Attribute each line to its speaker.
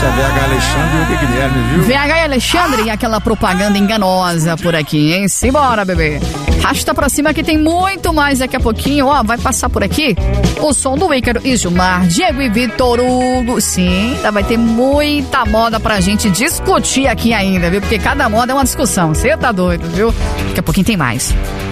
Speaker 1: Isso é VH Alexandre e o Guilherme, viu?
Speaker 2: VH Alexandre e aquela propaganda enganosa por aqui, hein? Simbora, bebê. Rasta pra cima que tem muito mais daqui a pouquinho. Ó, vai passar por aqui o som do Ícaro e Gilmar, Diego e Vitor Hugo. Sim, ainda vai ter muita moda pra gente discutir aqui ainda, viu? Porque cada moda é uma discussão. Você tá doido, viu? Daqui a pouquinho tem mais.